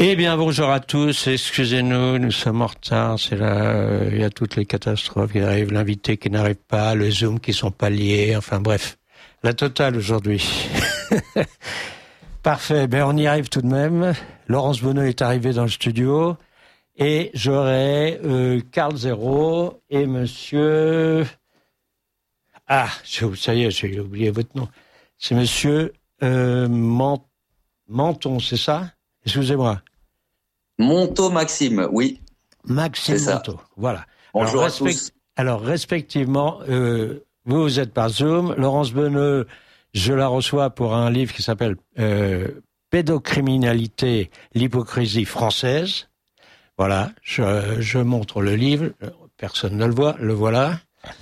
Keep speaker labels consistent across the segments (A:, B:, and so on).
A: Eh bien, bonjour à tous. Excusez-nous, nous sommes en retard. C'est là, il y a toutes les catastrophes qui arrivent, l'invité qui n'arrive pas, le Zoom qui sont pas liés. Enfin bref, la totale aujourd'hui. Parfait. Ben on y arrive tout de même. Laurence Bonneau est arrivée dans le studio et j'aurai Carl Zéro et Monsieur. Ah, ça y est, j'ai oublié votre nom. C'est Monsieur Menton, c'est ça? Excusez-moi.
B: Monto Maxime, oui.
A: Maxime Monto, voilà.
B: Bonjour à tous.
A: Alors, respectivement, vous êtes par Zoom. Laurence Bonneau, je la reçois pour un livre qui s'appelle Pédocriminalité, l'hypocrisie française. Voilà, je montre le livre. Personne ne le voit, le voilà.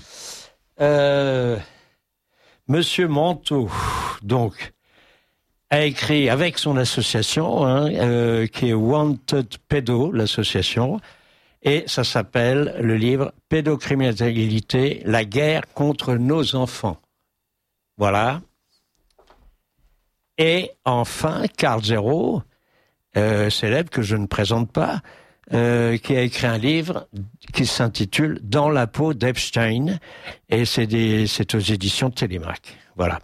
A: Monsieur Monto, donc, a écrit avec son association, qui est Wanted Pédo, l'association, et ça s'appelle le livre Pédocriminalité, la guerre contre nos enfants. Voilà. Et enfin, Carl Zéro, célèbre que je ne présente pas, qui a écrit un livre qui s'intitule Dans la peau d'Epstein, et c'est aux éditions Télémac. Voilà.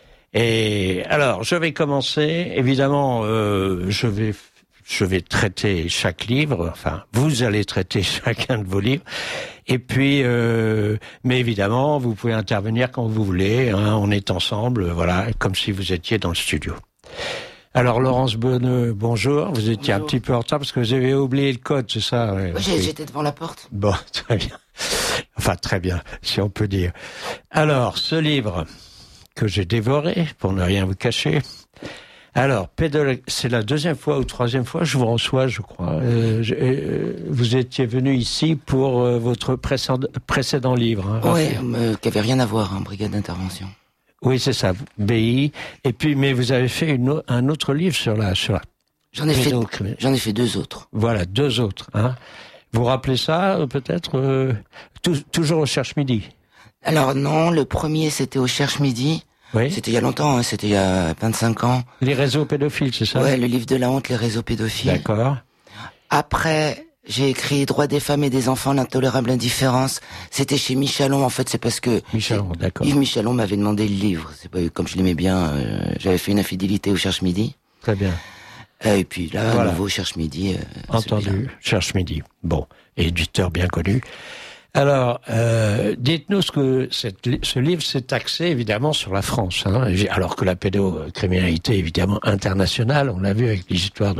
A: Et alors, je vais commencer. Évidemment, je vais traiter chaque livre. Enfin, vous allez traiter chacun de vos livres. Et puis, mais évidemment, vous pouvez intervenir quand vous voulez. Hein, on est ensemble, voilà, comme si vous étiez dans le studio. Alors, Laurence Bonneau, bonjour. Vous étiez un petit peu en retard parce que vous avez oublié le code, c'est ça? Ouais,
C: oui, j'étais devant la porte.
A: Bon, très bien. Enfin, très bien, si on peut dire. Alors, ce livre que j'ai dévoré, pour ne rien vous cacher. Alors, c'est la deuxième fois ou troisième fois, je vous reçois, je crois. Vous étiez venu ici pour votre précédent livre. Hein,
C: oui, qui avait rien à voir, brigade d'intervention.
A: Oui, c'est ça, BI. Et puis, mais vous avez fait un autre livre sur la.
C: J'en ai fait deux autres.
A: Voilà, deux autres. Hein. Vous rappelez ça, peut-être toujours au Cherche Midi.
C: Alors non, le premier c'était au Cherche Midi.
A: Oui.
C: C'était il y a longtemps, hein, c'était il y a 25 ans.
A: Les réseaux pédophiles, c'est ça?
C: Ouais, le livre de la honte, les réseaux pédophiles.
A: D'accord.
C: Après, j'ai écrit Droits des femmes et des enfants, l'intolérable indifférence. C'était chez Michalon, en fait, c'est parce que
A: Michalon, d'accord.
C: Yves Michalon m'avait demandé le livre. C'est pas comme je l'aimais bien, j'avais fait une infidélité au Cherche Midi.
A: Très bien.
C: Et puis là, voilà. À nouveau Cherche Midi.
A: Entendu, Cherche Midi. Bon, éditeur bien connu. Alors, dites-nous ce que ce livre s'est axé évidemment sur la France, hein, alors que la pédocriminalité est évidemment internationale, on l'a vu avec l'histoire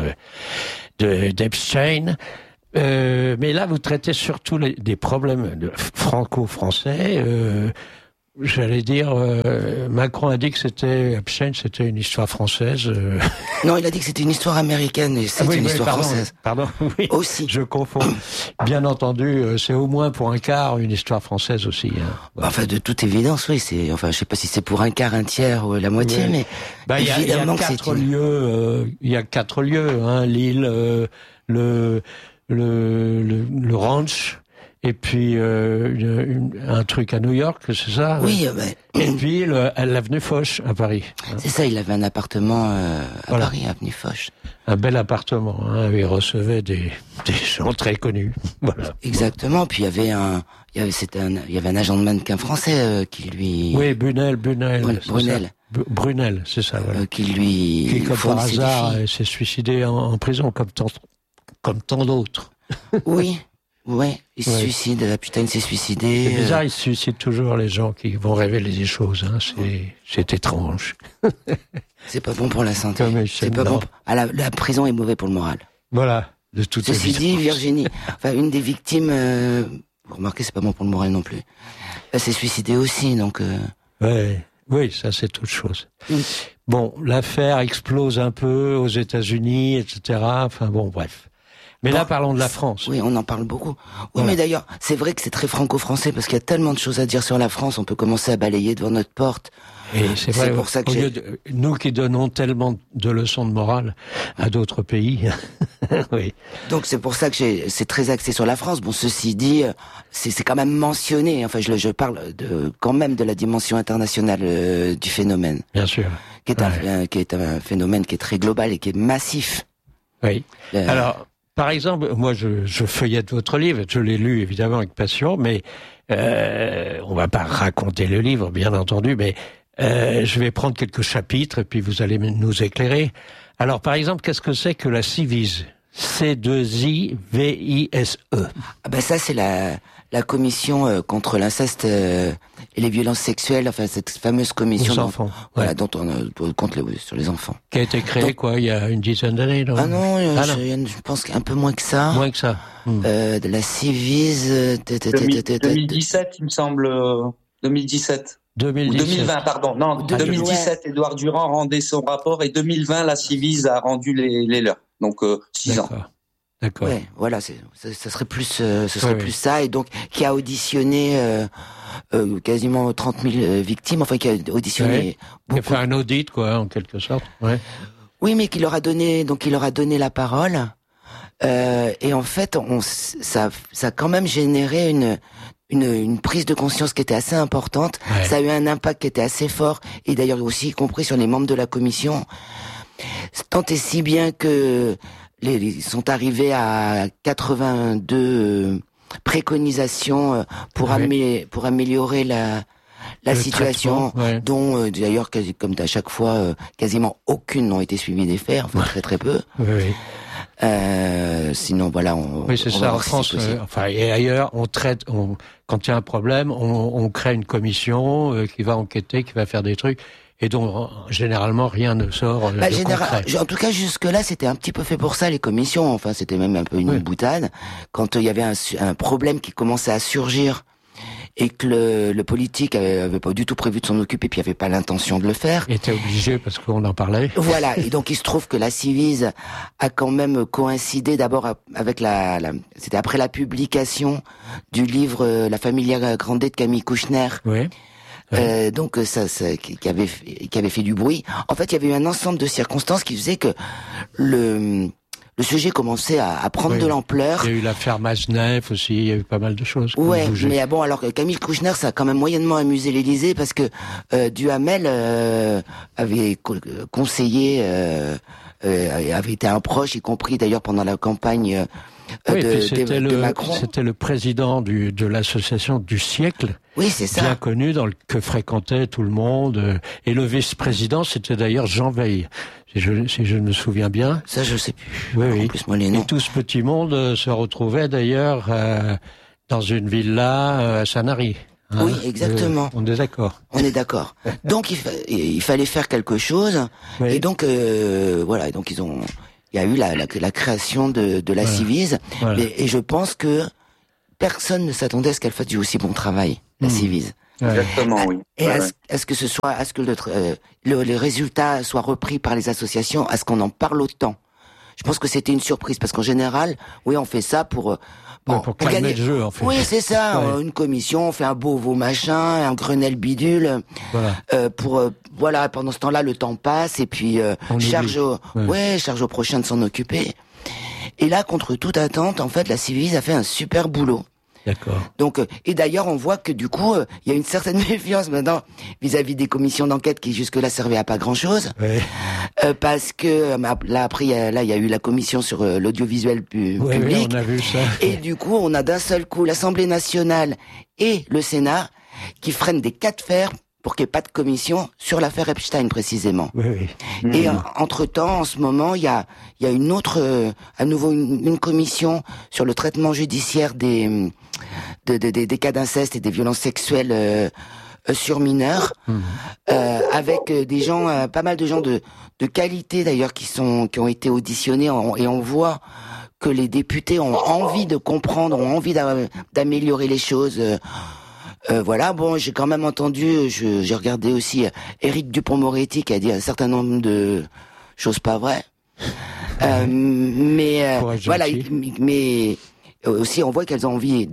A: d'Epstein. Mais là, vous traitez surtout des problèmes franco-français. J'allais dire, Macron a dit que Epstein, c'était une histoire française.
C: Non, il a dit que c'était une histoire américaine et c'est une histoire française.
A: Pardon, oui.
C: Aussi.
A: Je confonds. Bien entendu, c'est au moins pour un quart une histoire française aussi. Hein.
C: Voilà. Enfin, de toute évidence, oui. Je sais pas si c'est pour un quart, un tiers ou la moitié, oui. Mais évidemment que c'est
A: il y a 4 lieux, hein, Lille, le ranch. Et puis un truc à New York, c'est ça?
C: Oui.
A: Et puis l'avenue Foch à Paris.
C: C'est ça, il avait un appartement à Paris, avenue Foch.
A: Un bel appartement. Hein, il recevait des gens très connus. Voilà.
C: Exactement. Puis il y avait un agent de mannequin français qui lui.
A: Oui, Brunel. Brunel, c'est ça. Voilà.
C: Qui
A: comme par hasard s'est suicidé en prison comme tant d'autres.
C: Oui. Ouais, il se suicide, Epstein s'est suicidé.
A: C'est bizarre, ils se suicident toujours, les gens qui vont révéler des choses, hein. C'est étrange.
C: C'est pas bon pour la santé. C'est pas bon. La prison est mauvais pour le moral.
A: Voilà, de toute évidence.
C: Ceci dit, Virginie, une des victimes, vous remarquez, c'est pas bon pour le moral non plus. Elle s'est suicidée aussi, donc.
A: Oui, ça c'est autre chose. Bon, l'affaire explose un peu aux États-Unis, etc. Enfin bon, bref. Mais là, parlons de la France.
C: Oui, on en parle beaucoup. Oui, voilà. Mais d'ailleurs, c'est vrai que c'est très franco-français parce qu'il y a tellement de choses à dire sur la France, on peut commencer à balayer devant notre porte.
A: Et c'est vrai, pour ça que nous qui donnons tellement de leçons de morale à d'autres pays. Oui.
C: Donc c'est pour ça que c'est très axé sur la France. Bon, ceci dit, c'est quand même mentionné. Enfin, je parle quand même de la dimension internationale du phénomène.
A: Bien sûr.
C: Qui est un phénomène qui est très global et qui est massif.
A: Oui. Alors, par exemple, moi, je feuillette votre livre. Je l'ai lu évidemment avec passion, mais on va pas raconter le livre, bien entendu, mais je vais prendre quelques chapitres et puis vous allez nous éclairer. Alors, par exemple, qu'est-ce que c'est que la Civise? C2IVISE.
C: Ah ben ça, c'est la commission contre l'inceste et les violences sexuelles, enfin cette fameuse commission dont on contre sur les enfants.
A: Qui a été créée il y a une dizaine d'années.
C: Ah non, je pense qu'un peu moins que ça.
A: Moins que ça.
C: De la Civise.
B: 2017, il me semble. 2017. 2020, pardon. Non, 2017, Édouard Durand rendait son rapport et 2020, la Civise a rendu les leurs. Donc 6 ans.
A: D'accord.
C: Ouais, voilà, ça serait plus, plus ça, et donc qui a auditionné quasiment 30 000 victimes, enfin qui a auditionné
A: beaucoup. Qui a fait un audit, en quelque sorte. Ouais.
C: Oui, mais qui leur a donné la parole, et en fait, ça a quand même généré une prise de conscience qui était assez importante. Ouais. Ça a eu un impact qui était assez fort, et d'ailleurs aussi y compris sur les membres de la commission. Tant et si bien que ils sont arrivés à 82 préconisations pour améliorer la situation, dont d'ailleurs, comme à chaque fois, quasiment aucune n'ont été suivies des faits, enfin très très peu.
A: Oui.
C: Sinon, voilà,
A: oui, c'est ça. En France, et ailleurs, quand il y a un problème, on crée une commission qui va enquêter, qui va faire des trucs. Et donc, généralement, rien ne sort de concret.
C: En tout cas, jusque-là, c'était un petit peu fait pour ça, les commissions. Enfin, c'était même un peu une boutade. Quand il y avait un problème qui commençait à surgir et que le politique avait pas du tout prévu de s'en occuper, puis avait pas l'intention de le faire.
A: Il était obligé parce qu'on en parlait.
C: Voilà. Et donc, il se trouve que la Civise a quand même coïncidé d'abord avec c'était après la publication du livre La Familia Grande de Camille Kouchner.
A: Oui.
C: Donc qui avait fait du bruit. En fait, il y avait eu un ensemble de circonstances qui faisaient que le sujet commençait à prendre de l'ampleur.
A: Il y a eu l'affaire Maznev aussi, il y a eu pas mal de choses.
C: Ouais, mais bon, alors Camille Kouchner, ça a quand même moyennement amusé l'Élysée parce que Duhamel avait conseillé, avait été un proche, y compris d'ailleurs pendant la campagne de Macron.
A: C'était le président de l'association du siècle.
C: Oui, c'est ça.
A: Bien connu, que fréquentait tout le monde. Et le vice-président, c'était d'ailleurs Jean Veil, si je me souviens bien.
C: Ça, je sais plus.
A: Oui.
C: En plus, moi, les noms.
A: Et tout ce petit monde se retrouvait d'ailleurs dans une villa à Sanary.
C: Oui, exactement.
A: On est d'accord.
C: On est d'accord. Donc, il fallait faire quelque chose. Oui. Et donc, voilà. Et donc, il y a eu la création de la Civise. Voilà. Et je pense que personne ne s'attendait à ce qu'elle fasse du aussi bon travail, la Civise.
B: Exactement, oui.
C: Et à ce que les résultats soient repris par les associations, à ce qu'on en parle autant. Je pense que c'était une surprise, parce qu'en général, oui, on fait ça pour
A: calmer
C: gagner
A: le jeu, en fait.
C: Oui, c'est ça. Une commission, on fait un beau machin, un Grenelle bidule. Voilà. Pendant ce temps-là, le temps passe et puis charge au prochain de s'en occuper. Et là, contre toute attente, en fait, la Civise a fait un super boulot.
A: D'accord.
C: Donc, et d'ailleurs, on voit que du coup, il y a une certaine méfiance maintenant vis-à-vis des commissions d'enquête qui jusque-là servaient à pas grand-chose, parce que là après, il y a eu la commission sur l'audiovisuel public.
A: Oui, on a vu ça.
C: Et du coup, on a d'un seul coup l'Assemblée nationale et le Sénat qui freinent des 4 fers pour qu'il n'y ait pas de commission sur l'affaire Epstein précisément.
A: Oui.
C: Et entre-temps, en ce moment, il y a une autre, à nouveau une commission sur le traitement judiciaire des cas d'inceste et des violences sexuelles sur mineurs, avec des gens, pas mal de gens de qualité d'ailleurs qui ont été auditionnés, et on voit que les députés ont envie de comprendre, ont envie d'améliorer les choses. Voilà, bon, j'ai quand même entendu, j'ai regardé aussi Éric Dupond-Moretti qui a dit un certain nombre de choses pas vraies. Mais voilà, mais aussi, on voit qu'elles ont envie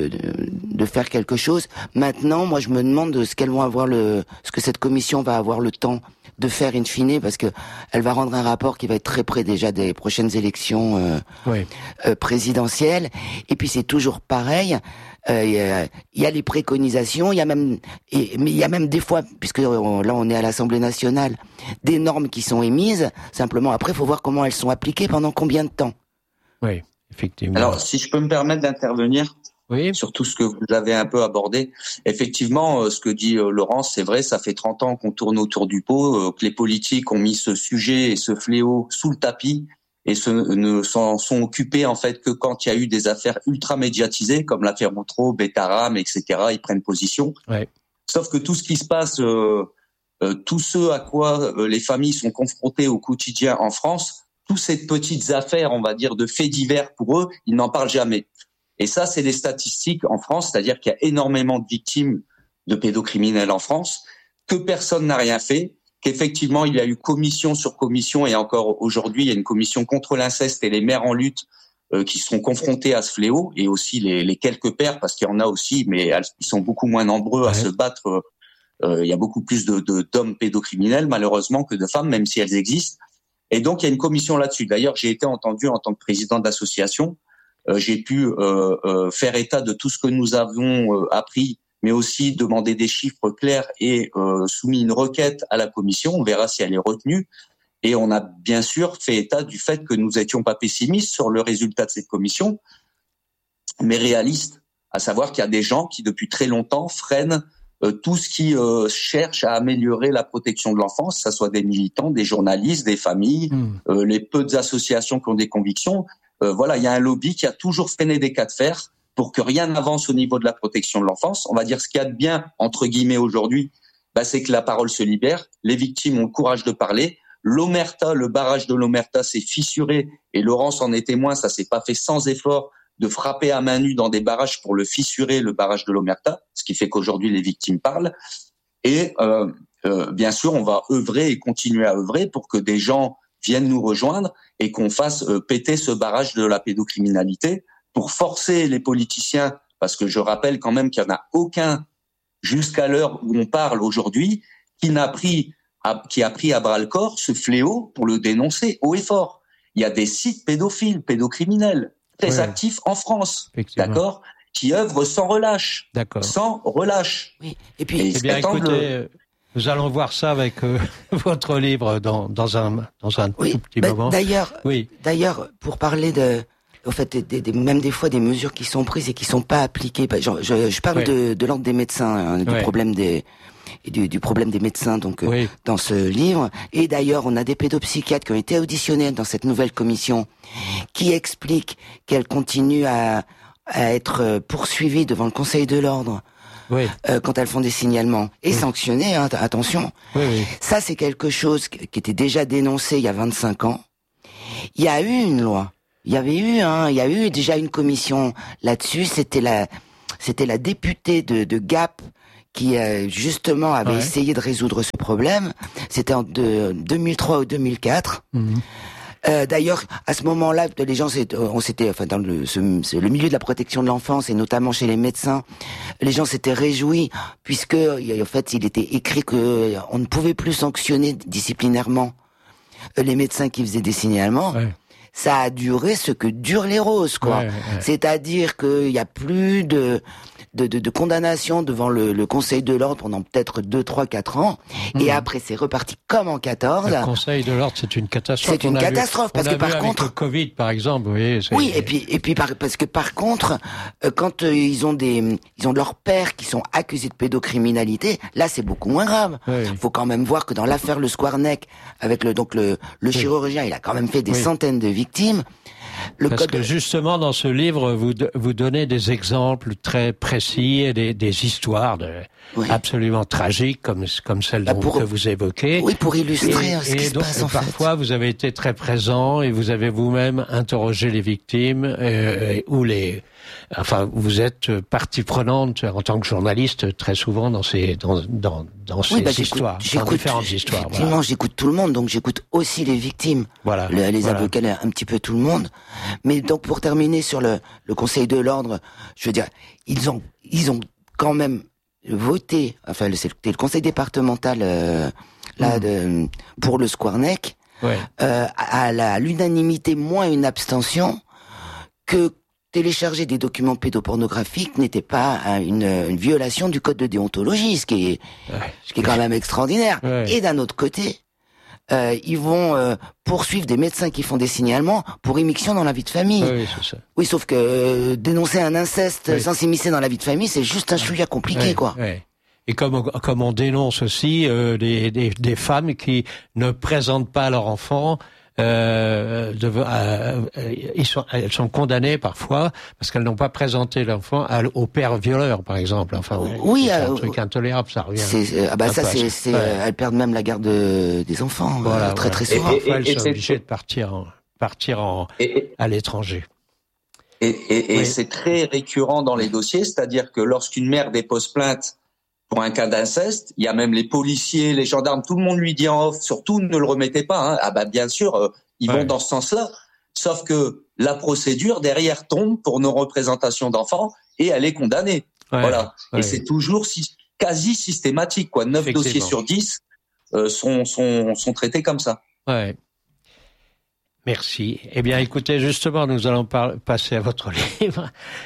C: de faire quelque chose. Maintenant, moi, je me demande ce que cette commission va avoir le temps de faire in fine, parce que elle va rendre un rapport qui va être très près déjà des prochaines élections présidentielles. Et puis c'est toujours pareil. Il y a les préconisations, mais il y a même des fois, puisque là on est à l'Assemblée nationale, des normes qui sont émises. Simplement, après, il faut voir comment elles sont appliquées, pendant combien de temps.
A: Oui, effectivement.
B: Alors, si je peux me permettre d'intervenir sur tout ce que vous avez un peu abordé. Effectivement, ce que dit Laurence, c'est vrai, ça fait 30 ans qu'on tourne autour du pot, que les politiques ont mis ce sujet et ce fléau sous le tapis et ne s'en sont occupés en fait que quand il y a eu des affaires ultra médiatisées comme l'affaire Outreau, Betaram, etc. Ils prennent position. Ouais. Sauf que tout ce qui se passe, tout ce à quoi les familles sont confrontées au quotidien en France, toutes ces petites affaires, on va dire, de faits divers pour eux, ils n'en parlent jamais. Et ça, c'est des statistiques en France, c'est-à-dire qu'il y a énormément de victimes de pédocriminels en France, que personne n'a rien fait, qu'effectivement, il y a eu commission sur commission, et encore aujourd'hui, il y a une commission contre l'inceste et les mères en lutte qui sont confrontées à ce fléau, et aussi les quelques pères, parce qu'il y en a aussi, mais ils sont beaucoup moins nombreux à se battre. Il y a beaucoup plus d'hommes pédocriminels, malheureusement, que de femmes, même si elles existent. Et donc, il y a une commission là-dessus. D'ailleurs, j'ai été entendu en tant que président d'association. J'ai pu faire état de tout ce que nous avons appris, mais aussi demander des chiffres clairs et soumis une requête à la commission. On verra si elle est retenue. Et on a bien sûr fait état du fait que nous n'étions pas pessimistes sur le résultat de cette commission, mais réalistes, à savoir qu'il y a des gens qui, depuis très longtemps, freinent tout ce qui cherche à améliorer la protection de l'enfance, que ce soit des militants, des journalistes, des familles, les peu d'associations qui ont des convictions. Voilà, il y a un lobby qui a toujours freiné des cas de fer pour que rien n'avance au niveau de la protection de l'enfance. On va dire ce qu'il y a de bien, entre guillemets, aujourd'hui, c'est que la parole se libère, les victimes ont le courage de parler. L'Omerta, le barrage de l'Omerta s'est fissuré, et Laurence en est témoin, ça s'est pas fait sans effort de frapper à main nue dans des barrages pour le fissurer, le barrage de l'Omerta, ce qui fait qu'aujourd'hui les victimes parlent. Et bien sûr, on va œuvrer et continuer à œuvrer pour que des gens viennent nous rejoindre et qu'on fasse péter ce barrage de la pédocriminalité pour forcer les politiciens, parce que je rappelle quand même qu'il n'y en a aucun jusqu'à l'heure où on parle aujourd'hui qui a pris à bras le corps ce fléau pour le dénoncer haut et fort. Il y a des sites pédophiles, pédocriminels très actifs en France, d'accord, qui œuvrent sans relâche, sans relâche.
C: Oui. Et puis,
A: écoutez, nous allons voir ça avec votre livre dans un tout petit moment.
C: D'ailleurs, pour parler même des fois des mesures qui sont prises et qui sont pas appliquées. Je parle de l'ordre des médecins, du problème du problème des médecins dans ce livre. Et d'ailleurs, on a des pédopsychiatres qui ont été auditionnés dans cette nouvelle commission qui expliquent qu'elles continuent à être poursuivies devant le Conseil de l'ordre. Quand elles font des signalements et sanctionnées, attention. Ça, c'est quelque chose qui était déjà dénoncé il y a 25 ans. Il y a eu une loi. Il y a eu déjà une commission là-dessus. C'était la députée de Gap qui justement avait essayé de résoudre ce problème. C'était en 2003 ou 2004. D'ailleurs, à ce moment-là, les gens, dans le milieu de la protection de l'enfance et notamment chez les médecins, les gens s'étaient réjouis puisque, en fait, il était écrit que on ne pouvait plus sanctionner disciplinairement les médecins qui faisaient des signalements. Ça a duré ce que durent les roses, quoi. C'est-à-dire qu'il y a plus de condamnation devant le Conseil de l'ordre pendant peut-être 2, 3, 4 ans. Et après, c'est reparti comme en 14.
A: Le Conseil de l'ordre, c'est une catastrophe.
C: C'est une catastrophe, parce que par contre...
A: le Covid, par exemple,
C: parce que par contre, quand ils ont leurs pères qui sont accusés de pédocriminalité, là, c'est beaucoup moins grave. Faut quand même voir que dans l'affaire Le Squarneck, avec le chirurgien, il a quand même fait des centaines de victimes.
A: Parce que justement, dans ce livre, vous donnez des exemples très précis et des histoires absolument tragiques, comme celle que vous évoquez.
C: Oui, pour illustrer ce qui se passe en fait.
A: Parfois, vous avez été très présent et vous avez vous-même interrogé les victimes vous êtes partie prenante en tant que journaliste très souvent dans ces histoires, dans différentes histoires.
C: Effectivement, j'écoute tout le monde, donc j'écoute aussi les victimes. Les avocats, un petit peu tout le monde. Mais donc pour terminer sur le Conseil de l'ordre, je veux dire, ils ont quand même voté, enfin c'était le Conseil départemental pour le Square Neck, à l'unanimité moins une abstention, que télécharger des documents pédopornographiques n'était pas une violation du code de déontologie, ce qui est quand même extraordinaire. Et d'un autre côté, ils vont poursuivre des médecins qui font des signalements pour immixtion dans la vie de famille.
A: Oui, c'est ça.
C: Oui, sauf que dénoncer un inceste sans s'immiscer dans la vie de famille, c'est juste un chouïa compliqué, quoi.
A: Et comme on dénonce aussi des femmes qui ne présentent pas leur enfant, elles sont condamnées parfois parce qu'elles n'ont pas présenté l'enfant au père violeur, par exemple. Enfin, c'est un truc intolérable, ça revient.
C: Elles perdent même la garde des enfants, très très souvent.
A: Parfois, elles sont obligées de partir à l'étranger.
B: Et c'est très récurrent dans les dossiers, c'est-à-dire que lorsqu'une mère dépose plainte pour un cas d'inceste, il y a même les policiers, les gendarmes, tout le monde lui dit en off, surtout ne le remettez pas. Hein. Ah bah bien sûr, ils vont dans ce sens-là. Sauf que la procédure derrière tombe pour nos représentations d'enfants et elle est condamnée. Voilà. Et c'est toujours quasi systématique, quoi. 9 dossiers sur 10 sont traités comme ça.
A: Ouais. Merci. Eh bien, écoutez, justement, nous allons passer à votre livre.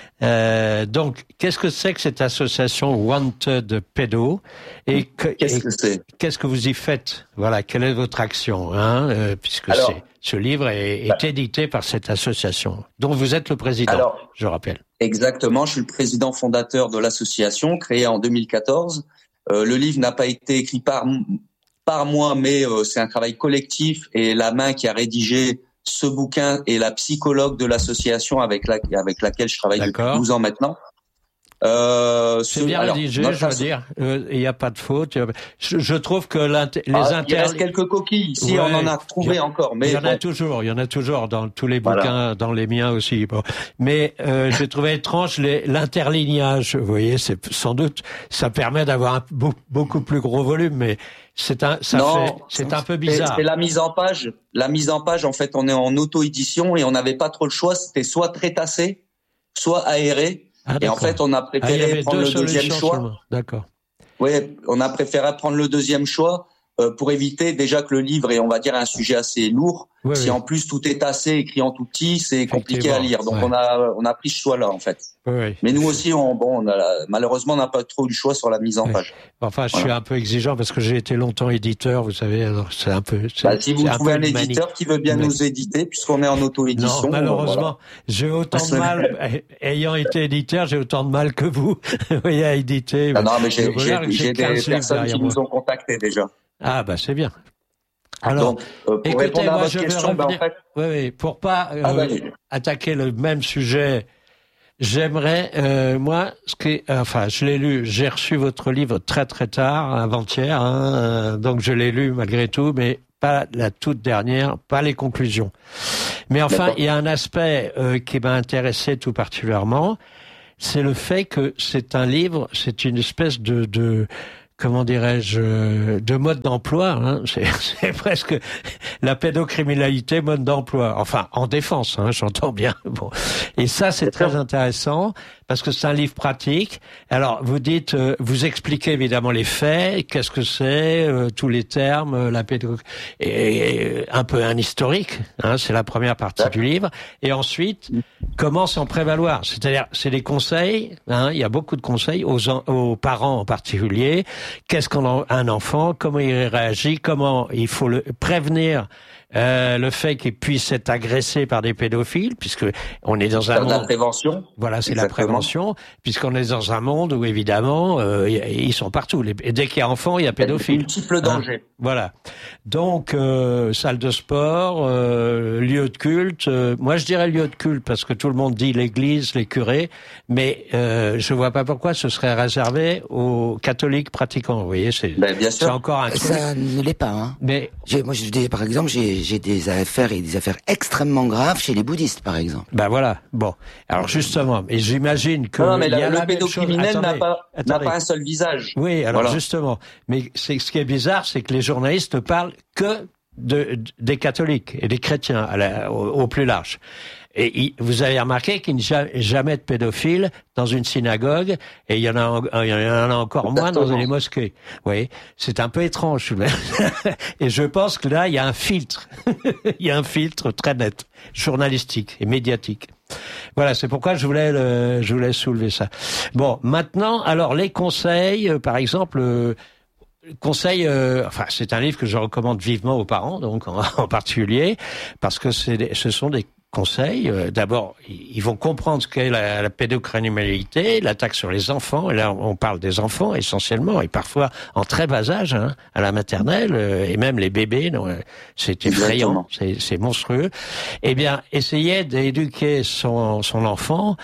A: Donc, qu'est-ce que c'est que cette association Wanted Pédo et qu'est-ce que vous y faites? Voilà, quelle est votre action, puisque ce livre est édité par cette association, dont vous êtes le président, je rappelle.
B: Exactement, je suis le président fondateur de l'association, créée en 2014. Le livre n'a pas été écrit par moi, mais c'est un travail collectif et la main qui a rédigé ce bouquin est la psychologue de l'association avec laquelle je travaille depuis 12 ans maintenant.
A: C'est bien rédigé, je veux dire. Il n'y a pas de faute. Je trouve que
B: il reste quelques coquilles ici, on en a trouvé encore. Mais
A: il y en a toujours dans tous les bouquins, dans les miens aussi. Bon. Mais j'ai trouvé étrange l'interlignage. Vous voyez, c'est sans doute, ça permet d'avoir un beaucoup plus gros volume, mais c'est un peu bizarre.
B: C'est la mise en page. La mise en page, en fait, on est en auto-édition et on n'avait pas trop le choix. C'était soit très tassé, soit aéré. Et en fait, on a préféré prendre le deuxième choix.
A: D'accord.
B: Oui, on a préféré prendre le deuxième choix pour éviter déjà que le livre est, on va dire, un sujet assez lourd. Si en plus tout est tassé, écrit en tout petit, c'est compliqué à lire. Donc on a pris ce choix-là en fait. Mais nous aussi, malheureusement, on n'a pas trop eu le choix sur la mise en page.
A: Enfin, je suis un peu exigeant parce que j'ai été longtemps éditeur, vous savez. Alors c'est un peu.
B: Si vous trouvez un éditeur qui veut bien nous éditer, puisqu'on est en auto-édition.
A: Non, malheureusement, j'ai autant de mal. Ayant été éditeur, j'ai autant de mal que vous. voyez, à éditer.
B: Non, mais j'ai des personnes qui nous ont contactés déjà.
A: Ah bah c'est bien. Alors,
B: donc, pour répondre à votre question, en fait,
A: pour pas attaquer le même sujet, j'aimerais je l'ai lu, j'ai reçu votre livre très très tard, avant-hier, donc je l'ai lu malgré tout, mais pas la toute dernière, pas les conclusions. Mais enfin, il y a un aspect qui m'a intéressé tout particulièrement, c'est le fait que c'est un livre, c'est une espèce de comment dirais-je, de mode d'emploi, c'est presque la pédocriminalité mode d'emploi. Enfin, en défense, j'entends bien. Bon. Et ça, c'est très intéressant parce que c'est un livre pratique. Alors, vous dites, vous expliquez évidemment les faits, qu'est-ce que c'est, tous les termes, la et un peu un historique, c'est la première partie du livre. Et ensuite, comment s'en prévaloir. C'est-à-dire, c'est des conseils, il y a beaucoup de conseils aux parents en particulier. Qu'est-ce qu'un enfant, comment il réagit, comment il faut le prévenir le fait qu'il puisse être agressé par des pédophiles, puisque on est dans un monde.
B: La prévention.
A: Voilà, c'est la prévention, puisqu'on est dans un monde où évidemment ils sont partout. Et dès qu'il y a enfant, il y a pédophile.
B: Multiples dangers.
A: Voilà. Donc salle de sport, lieu de culte. Moi, je dirais lieu de culte parce que tout le monde dit l'église, les curés, mais je vois pas pourquoi ce serait réservé aux catholiques pratiquants. Vous voyez, c'est encore un truc.
C: Ça ne l'est pas. Mais moi, je dis par exemple, j'ai des affaires extrêmement graves chez les bouddhistes, par exemple.
A: Ben voilà. Bon. Alors justement, et j'imagine que
B: non, mais le pédocriminel n'a pas un seul visage.
A: Oui, alors justement. Mais ce qui est bizarre, c'est que les journalistes ne parlent que des catholiques et des chrétiens au plus large. Et vous avez remarqué qu'il n'y a jamais de pédophiles dans une synagogue, et il y en a encore moins dans les mosquées. Oui, c'est un peu étrange. Et je pense que là, il y a un filtre. Il y a un filtre très net, journalistique et médiatique. Voilà, c'est pourquoi je voulais soulever ça. Bon, maintenant, alors les conseils, par exemple, c'est un livre que je recommande vivement aux parents, donc en particulier, parce que ce sont des conseils. D'abord, ils vont comprendre ce qu'est la pédocriminalité, l'attaque sur les enfants. Et là, on parle des enfants essentiellement, et parfois en très bas âge, à la maternelle, et même les bébés. C'est effrayant, c'est monstrueux. Eh bien, essayez d'éduquer son enfant.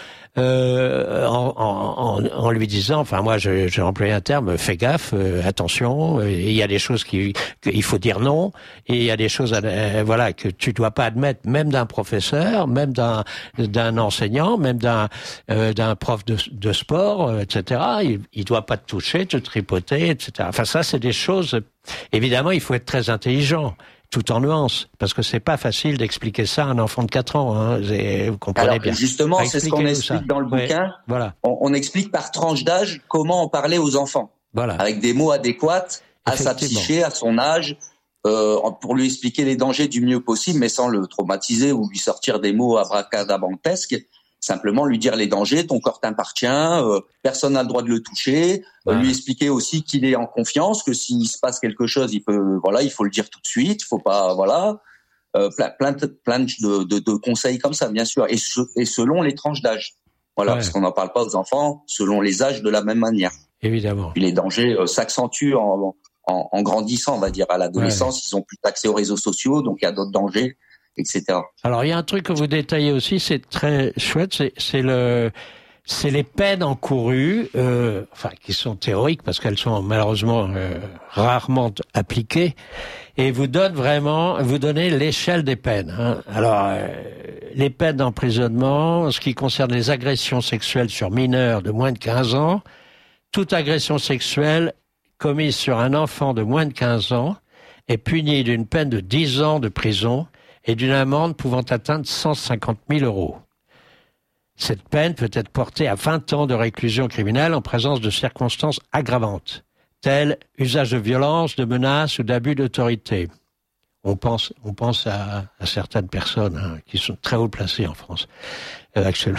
A: En lui disant, enfin moi j'ai employé un terme, fais gaffe, attention, il y a des choses qu'il faut dire non, et il y a des choses que tu dois pas admettre, même d'un professeur, même d'un enseignant, même d'un prof de sport, etc. Il doit pas te toucher, te tripoter, etc. Enfin ça c'est des choses, évidemment il faut être très intelligent, tout en nuances, parce que c'est pas facile d'expliquer ça à un enfant de 4 ans, vous comprenez bien.
B: Justement, c'est ce qu'on explique dans le bouquin.
A: Voilà.
B: On explique par tranche d'âge comment en parler aux enfants. Voilà. Avec des mots adéquats à sa psyché, à son âge, pour lui expliquer les dangers du mieux possible, mais sans le traumatiser ou lui sortir des mots abracadabrantesques. Simplement lui dire les dangers, ton corps t'appartient, personne n'a le droit de le toucher, lui expliquer aussi qu'il est en confiance, que s'il se passe quelque chose, il faut le dire tout de suite, il faut pas, plein de conseils comme ça, bien sûr, et selon les tranches d'âge. Voilà, parce qu'on n'en parle pas aux enfants selon les âges de la même manière.
A: Évidemment.
B: Puis les dangers s'accentuent en grandissant, on va dire, à l'adolescence, ils ont plus accès aux réseaux sociaux, donc il y a d'autres dangers, etc.
A: Alors il y a un truc que vous détaillez aussi, c'est très chouette, c'est les peines encourues, qui sont théoriques parce qu'elles sont malheureusement rarement appliquées, et vous donnez l'échelle des peines. Alors les peines d'emprisonnement, en ce qui concerne les agressions sexuelles sur mineurs de moins de 15 ans, toute agression sexuelle commise sur un enfant de moins de 15 ans est punie d'une peine de 10 ans de prison et d'une amende pouvant atteindre 150 000 €. Cette peine peut être portée à 20 ans de réclusion criminelle en présence de circonstances aggravantes, telles usage de violence, de menaces ou d'abus d'autorité. On pense à certaines personnes qui sont très haut placées en France actuellement.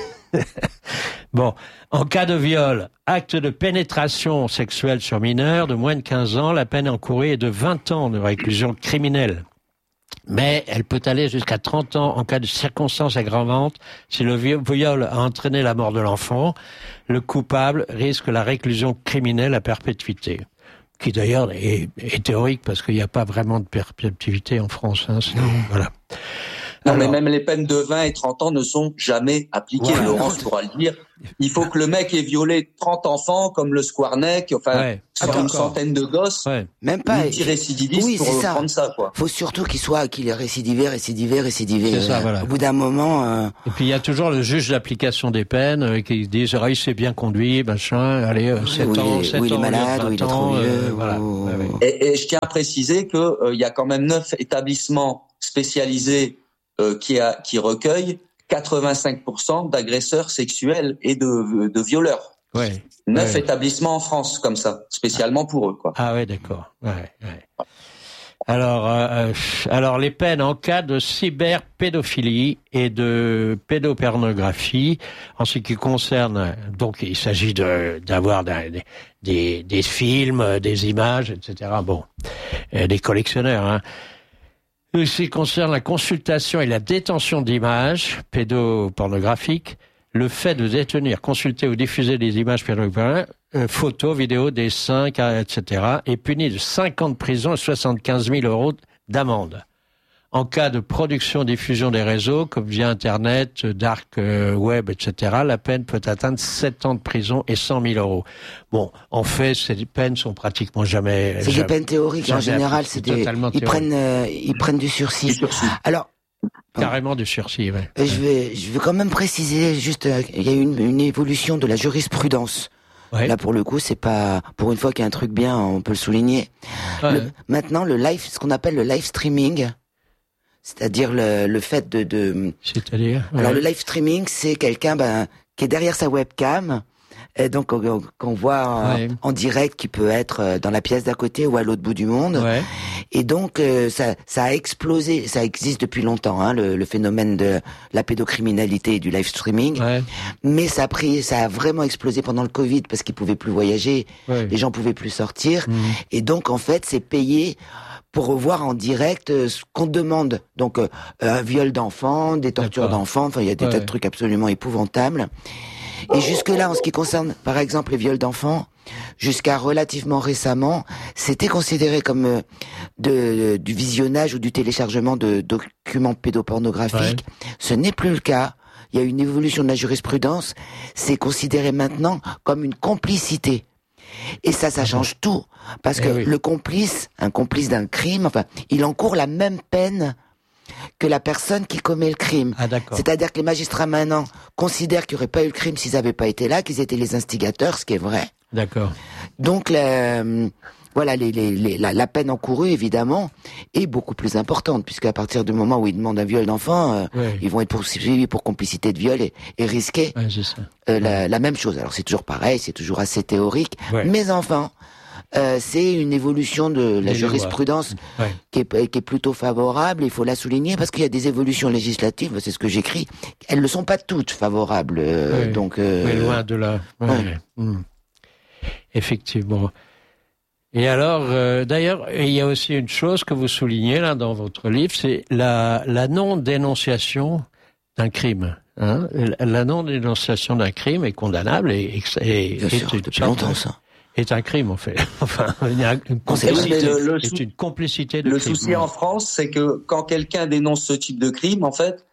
A: Bon, en cas de viol, acte de pénétration sexuelle sur mineur de moins de 15 ans, la peine encourue est de 20 ans de réclusion criminelle. Mais elle peut aller jusqu'à 30 ans en cas de circonstances aggravantes. Si le viol a entraîné la mort de l'enfant, le coupable risque la réclusion criminelle à perpétuité, qui d'ailleurs est théorique parce qu'il n'y a pas vraiment de perpétuité en France. Voilà.
B: Non, mais même les peines de 20 et 30 ans ne sont jamais appliquées. Voilà. Laurence pourra le dire. Il faut que le mec ait violé 30 enfants, comme le Squarneck, sur une centaine de gosses. Ouais.
C: Même pas.
B: Multirécidiviste pour prendre ça, quoi.
C: Faut surtout qu'il est récidivé.
A: C'est ça, voilà.
C: Au bout d'un moment.
A: Et puis il y a toujours le juge d'application des peines qui dit il s'est bien conduit, machin. Allez, 7 ans, 7 ans.
C: Il est malade, ou il est trop vieux.
A: Voilà.
B: Et je tiens à préciser que il y a quand même 9 établissements spécialisés qui recueille 85% d'agresseurs sexuels et de violeurs. 9 établissements en France comme ça, spécialement pour eux, quoi.
A: Ah ouais, d'accord. Ouais. Alors les peines en cas de cyberpédophilie et de pédopornographie, en ce qui concerne, donc il s'agit d'avoir des films, des images, etc. Bon, des collectionneurs, Ce qui concerne la consultation et la détention d'images pédopornographiques, le fait de détenir, consulter ou diffuser des images pédopornographiques, photos, vidéos, dessins, etc., est puni de 5 ans de prison et 75 000 € d'amende. En cas de production, diffusion des réseaux, comme via Internet, dark web, etc., la peine peut atteindre 7 ans de prison et 100 000 €. Bon, en fait, ces peines sont pratiquement jamais...
C: C'est des peines théoriques, en général. Ils prennent du sursis. Alors...
A: Carrément du sursis, ouais.
C: Je vais quand même préciser, juste, il y a eu une évolution de la jurisprudence. Ouais. Là, pour le coup, c'est pas, pour une fois qu'il y a un truc bien, on peut le souligner. Ouais. Maintenant, ce qu'on appelle le live streaming, C'est-à-dire le fait
A: C'est-à-dire
C: Alors le live streaming, c'est quelqu'un qui est derrière sa webcam, et donc qu'on voit en direct, qui peut être dans la pièce d'à côté ou à l'autre bout du monde.
A: Ouais.
C: Et donc ça a explosé, ça existe depuis longtemps, hein, le phénomène de la pédocriminalité et du live streaming.
A: Ouais.
C: Mais ça a vraiment explosé pendant le Covid parce qu'ils pouvaient plus voyager, les gens pouvaient plus sortir, et donc en fait c'est payé pour revoir en direct ce qu'on demande. Donc un viol d'enfants, des tortures d'enfants, enfin il y a des tas de trucs absolument épouvantables. Et jusque-là, en ce qui concerne, par exemple, les viols d'enfants, jusqu'à relativement récemment, c'était considéré comme du visionnage ou du téléchargement de documents pédopornographiques. Ce n'est plus le cas. Il y a une évolution de la jurisprudence. C'est considéré maintenant comme une complicité. Et ça change tout. Parce que le complice, un complice d'un crime, enfin, il encourt la même peine que la personne qui commet le crime. C'est-à-dire que les magistrats maintenant considèrent qu'il n'y aurait pas eu le crime s'ils n'avaient pas été là, qu'ils étaient les instigateurs, ce qui est vrai.
A: D'accord.
C: Donc voilà, la peine encourue, évidemment, est beaucoup plus importante, puisqu'à partir du moment où ils demandent un viol d'enfant, ils vont être poursuivis pour complicité de viol et risquer la même chose. Alors c'est toujours pareil, c'est toujours assez théorique, mais enfin, c'est une évolution de la jurisprudence qui est plutôt favorable. Il faut la souligner parce qu'il y a des évolutions législatives, c'est ce que j'écris. Elles ne sont pas toutes favorables. Donc,
A: mais loin de là. Effectivement. Et alors, d'ailleurs, il y a aussi une chose que vous soulignez là dans votre livre, c'est la non-dénonciation d'un crime. Hein, la non-dénonciation d'un crime est condamnable et
C: bien sûr, depuis longtemps ça.
A: Est un crime, en fait. Enfin, il y a une complicité de crime.
B: Le souci en France, c'est que quand quelqu'un dénonce ce type de crime, en fait,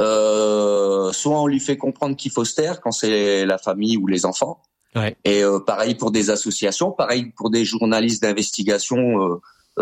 B: soit on lui fait comprendre qu'il faut se taire quand c'est la famille ou les enfants. Et pareil pour des associations, pareil pour des journalistes d'investigation.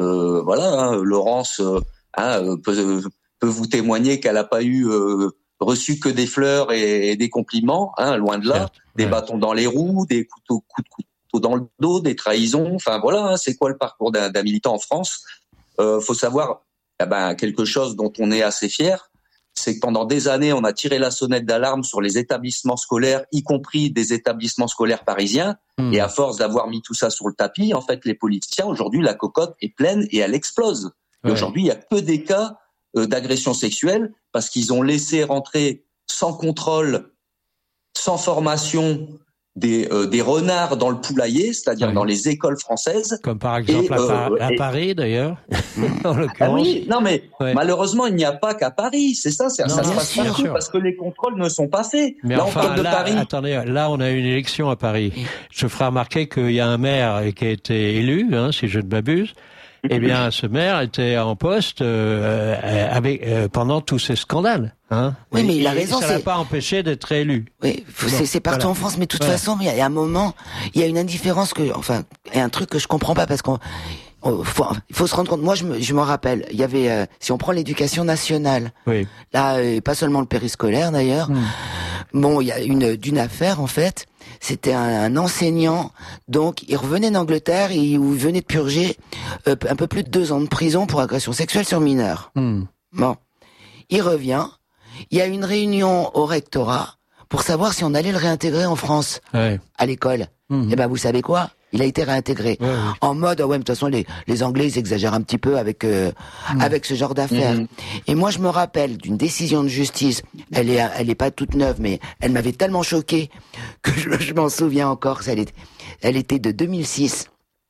B: Laurence peut vous témoigner qu'elle n'a pas reçu que des fleurs et des compliments, loin de là, des bâtons dans les roues, des coups de couteau dans le dos, des trahisons. Enfin voilà, c'est quoi le parcours d'un militant en France. Faut savoir quelque chose dont on est assez fier, c'est que pendant des années, on a tiré la sonnette d'alarme sur les établissements scolaires, y compris des établissements scolaires parisiens. Et à force d'avoir mis tout ça sur le tapis, en fait, les politiciens, aujourd'hui, la cocotte est pleine et elle explose. Et aujourd'hui, il y a peu des cas d'agression sexuelle parce qu'ils ont laissé rentrer sans contrôle, sans formation, des renards dans le poulailler, c'est-à-dire dans les écoles françaises.
A: Comme par exemple à Paris, d'ailleurs, en l'occurrence.
B: Oui, non mais malheureusement, il n'y a pas qu'à Paris, c'est ça, ça se passe partout parce que les contrôles ne sont pas faits.
A: Mais
B: là,
A: enfin,
B: on parle de Paris.
A: Attendez, là, on a une élection à Paris. Je ferai remarquer qu'il y a un maire qui a été élu, si je ne m'abuse. Eh bien, ce maire était en poste pendant tous ces scandales.
C: Oui, mais il a raison.
A: Ça l'a pas empêché d'être élu.
C: Oui, c'est partout en France, mais de toute façon, il y a un moment, il y a une indifférence il y a un truc que je comprends pas parce il faut se rendre compte. Moi, je m'en rappelle. Il y avait, si on prend l'éducation nationale, là, et pas seulement le périscolaire d'ailleurs. Bon, il y a d'une affaire en fait. C'était un enseignant, donc il revenait d'Angleterre et il venait de purger un peu plus de 2 ans de prison pour agression sexuelle sur mineur. Bon, il revient. Il y a une réunion au rectorat pour savoir si on allait le réintégrer en France à l'école. Et vous savez quoi? Il a été réintégré en mode de toute façon les Anglais ils exagèrent un petit peu avec ce genre d'affaires. Et moi je me rappelle d'une décision de justice. Elle est pas toute neuve, mais elle m'avait tellement choqué que je m'en souviens encore. Elle était de 2006.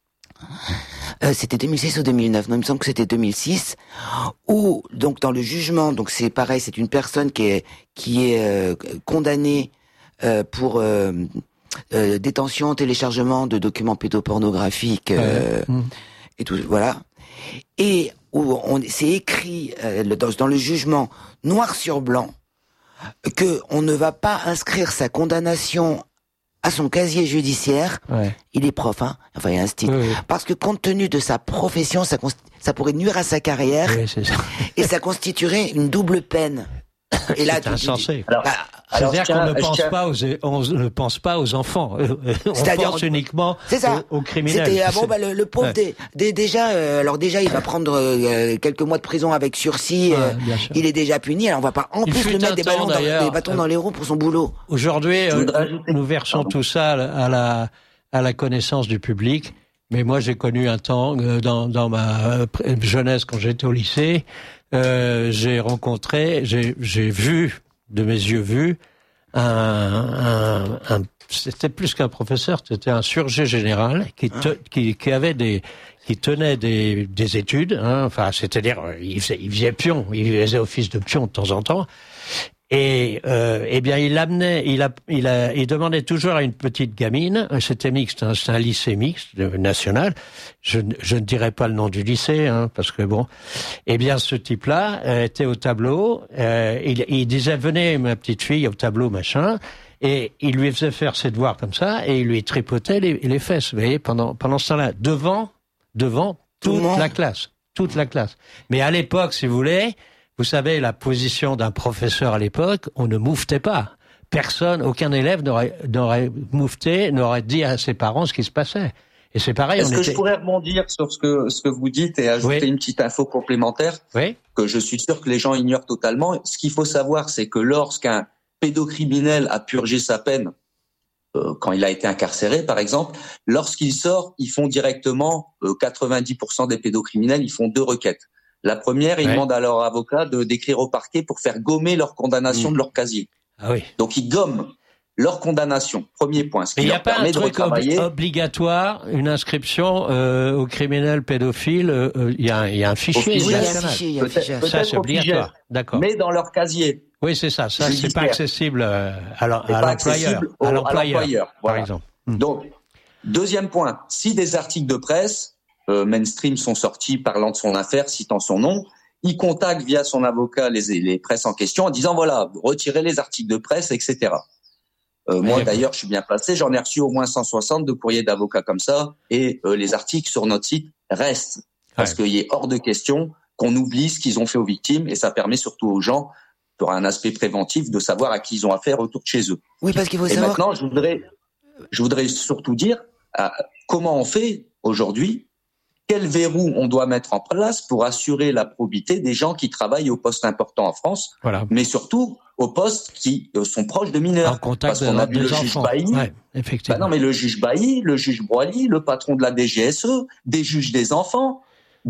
C: C'était 2006 ou 2009. Non, il me semble que c'était 2006. Où donc dans le jugement, donc c'est pareil, c'est une personne qui est condamnée pour détention, téléchargement de documents pédopornographiques et tout, voilà. Et où c'est écrit dans le jugement noir sur blanc que on ne va pas inscrire sa condamnation à son casier judiciaire. Il est prof, il y a un style. Parce que compte tenu de sa profession, ça pourrait nuire à sa carrière.
A: C'est ça.
C: Et ça constituerait une double peine. Et là,
A: c'est insensé. C'est-à-dire qu'on ne pense pas aux enfants. On pense uniquement aux criminels.
C: C'était le pauvre déjà il va prendre quelques mois de prison avec sursis. Il est déjà puni. Alors on va pas en plus lui mettre des bâtons dans les roues pour son boulot.
A: Aujourd'hui, nous versons tout ça à la connaissance du public. Mais moi, j'ai connu un temps dans ma jeunesse quand j'étais au lycée. J'ai vu de mes yeux vus c'était plus qu'un professeur, c'était un surgé général qui tenait des études, hein, enfin, c'est-à-dire, il faisait pion, il faisait office de pion de temps en temps. Et bien il demandait toujours à une petite gamine, c'était mixte, hein, c'est un lycée mixte national. Je ne dirai pas le nom du lycée, hein, parce que bon. Eh bien ce type-là était au tableau. Il disait venez ma petite fille au tableau machin, et il lui faisait faire ses devoirs comme ça, et il lui tripotait les fesses, vous voyez, pendant ce temps-là, devant toute la classe. Mais à l'époque, si vous voulez. Vous savez, la position d'un professeur à l'époque, on ne mouftait pas. Personne, aucun élève n'aurait moufté, n'aurait dit à ses parents ce qui se passait. Et c'est pareil.
B: Est-ce que je pourrais rebondir sur ce que vous dites et ajouter une petite info complémentaire que je suis sûr que les gens ignorent totalement. Ce qu'il faut savoir, c'est que lorsqu'un pédocriminel a purgé sa peine, quand il a été incarcéré, par exemple, lorsqu'il sort, ils font directement 90% des pédocriminels, ils font 2 requêtes. La première, ils demandent à leur avocat d'écrire au parquet pour faire gommer leur condamnation de leur casier. Ah oui. Donc ils gomment leur condamnation. Premier point. Ce qui leur permet de retravailler.
A: Il n'y a pas un truc obligatoire, une inscription au criminel pédophile. Il y a un fichier.
C: Oui, il y a un fichier.
A: Ça, c'est obligatoire. D'accord.
B: Mais dans leur casier.
A: Oui, c'est ça. Ça, c'est pas accessible à l'employeur. Par exemple.
B: Donc, deuxième point. Si des articles de presse mainstream sont sortis parlant de son affaire, citant son nom, il contacte via son avocat les presses en question en disant voilà, retirez les articles de presse, etc. Moi d'ailleurs, je suis bien placé, j'en ai reçu au moins 160 de courriers d'avocats comme ça, et les articles sur notre site restent, parce qu'il est hors de question qu'on oublie ce qu'ils ont fait aux victimes, et ça permet surtout aux gens, pour un aspect préventif, de savoir à qui ils ont affaire autour de chez eux.
C: Oui, parce qu'il faut savoir.
B: Maintenant, je voudrais surtout dire comment on fait aujourd'hui. Quel verrou on doit mettre en place pour assurer la probité des gens qui travaillent aux postes importants en France, mais surtout aux postes qui sont proches de mineurs.
A: En contact
B: parce qu'on a vu le juge Bailly,
A: effectivement.
B: non mais le juge Bailly, le juge Broilly, le patron de la DGSE, des juges des enfants,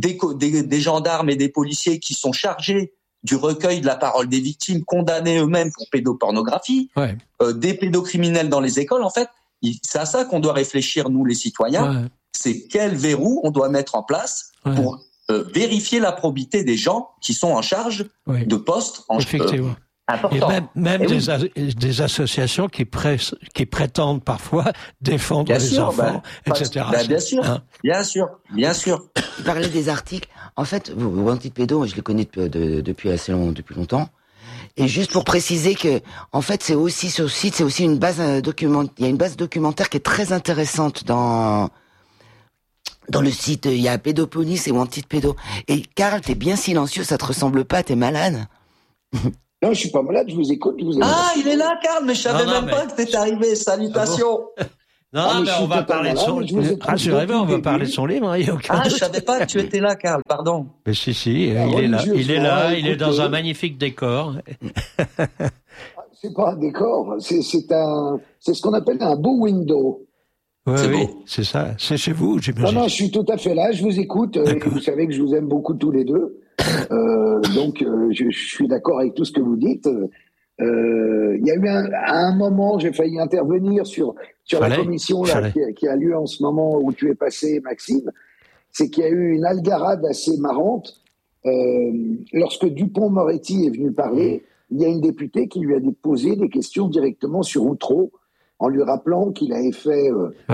B: des gendarmes et des policiers qui sont chargés du recueil de la parole des victimes, condamnés eux-mêmes pour pédopornographie, des pédocriminels dans les écoles. En fait, c'est à ça qu'on doit réfléchir, nous les citoyens. C'est quel verrou on doit mettre en place pour vérifier la probité des gens qui sont en charge de postes importants.
A: Et même des associations qui prétendent parfois défendre les enfants, etc.
B: Bien sûr.
C: Tu parlais des articles. En fait, Wanted Pédo, je les connais depuis longtemps. Et juste pour préciser que, en fait, c'est aussi sur le site, c'est aussi une base il y a une base documentaire qui est très intéressante dans le site. Il y a Pédopolis et Wanted Pédo. Et Karl, t'es bien silencieux, ça te ressemble pas, t'es malade.
D: Non, je suis pas malade, je vous écoute.
B: Il est là, Karl, mais je savais même pas que t'étais arrivé. Salutations.
A: Mais on va parler de son livre. Rassurez-vous, on va parler de son livre.
B: Je savais pas que tu étais là, Karl, pardon.
A: Mais si, il est là, il est dans un magnifique décor.
D: C'est pas un décor, c'est ce qu'on appelle un beau window.
A: Oui, c'est ça. C'est chez vous, j'imagine.
D: Non, je suis tout à fait là, je vous écoute. Et vous savez que je vous aime beaucoup tous les deux. Donc, je suis d'accord avec tout ce que vous dites. Il y a eu à un moment, j'ai failli intervenir sur la commission qui a lieu en ce moment où tu es passé, Maxime. C'est qu'il y a eu une algarade assez marrante. Lorsque Dupond-Moretti est venu parler, il y a une députée qui lui a posé des questions directement sur Outreau, en lui rappelant qu'il avait fait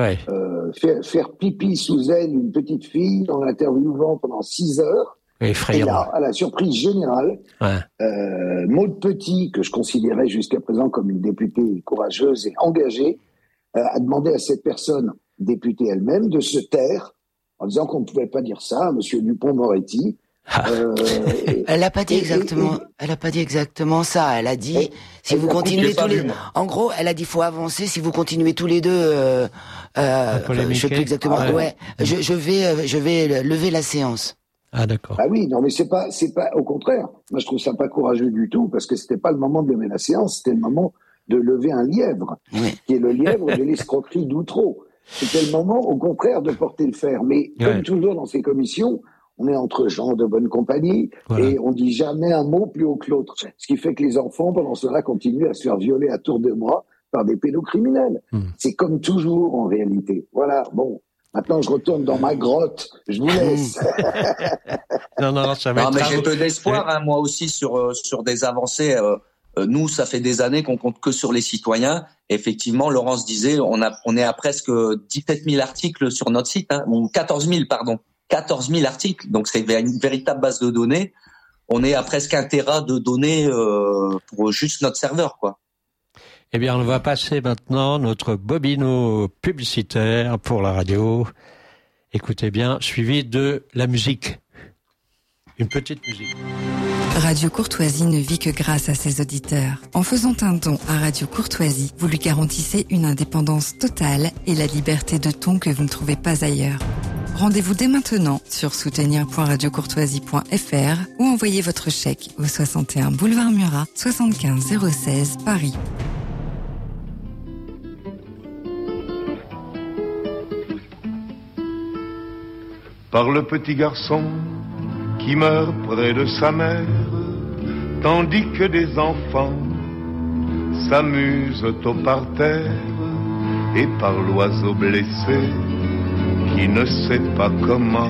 D: faire pipi sous elle une petite fille en l'interviewant pendant 6 heures.
A: Effrayant.
D: Et là, à la surprise générale, Maude Petit, que je considérais jusqu'à présent comme une députée courageuse et engagée, a demandé à cette personne, députée elle-même, de se taire en disant qu'on ne pouvait pas dire ça à M. Dupond-Moretti,
C: Elle a pas dit exactement. Elle a pas dit exactement ça. Elle a dit si vous continuez tous les. En gros, elle a dit faut avancer. Si vous continuez tous les deux. Je sais plus exactement. Je vais lever la séance.
A: Ah d'accord.
D: Ah oui, non mais c'est pas au contraire. Moi je trouve ça pas courageux du tout parce que c'était pas le moment de lever la séance, c'était le moment de lever un lièvre, qui est le lièvre de l'escroquerie d'Outreau. C'était le moment au contraire de porter le fer. Mais comme toujours dans ces commissions, on est entre gens de bonne compagnie et on dit jamais un mot plus haut que l'autre. Ce qui fait que les enfants pendant cela continuent à se faire violer à tour de bras par des pédocriminels. C'est comme toujours en réalité. Voilà, bon. Maintenant, je retourne dans ma grotte. Je vous laisse.
B: non, mais j'ai peu d'espoir, hein, moi aussi, sur des avancées. Nous, ça fait des années qu'on compte que sur les citoyens. Et effectivement, Laurence disait, on est à presque 17 000 articles sur notre site, hein, ou 14 000, pardon. 14 000 articles. Donc, c'est une véritable base de données. On est à presque 1 téra de données pour juste notre serveur, quoi.
A: Eh bien, on va passer maintenant notre bobino publicitaire pour la radio. Écoutez bien, suivi de la musique. Une petite musique.
E: Radio Courtoisie ne vit que grâce à ses auditeurs. En faisant un don à Radio Courtoisie, vous lui garantissez une indépendance totale et la liberté de ton que vous ne trouvez pas ailleurs. Rendez-vous dès maintenant sur soutenir.radiocourtoisie.fr ou envoyez votre chèque au 61 boulevard Murat, 75 016 Paris.
F: Par le petit garçon qui meurt près de sa mère, tandis que des enfants s'amusent au parterre, et par l'oiseau blessé qui ne sait pas comment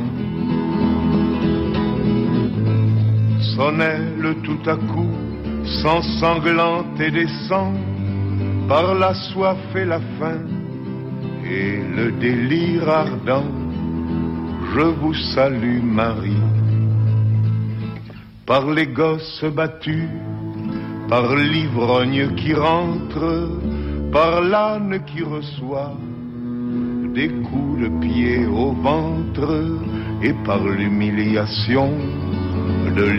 F: sonnait le tout à coup, s'ensanglante et descend par la soif et la faim et le délire ardent. Je vous salue Marie. Par les gosses battus, par l'ivrogne qui rentre, par l'âne qui reçoit des coups de pied au ventre, et par l'humiliation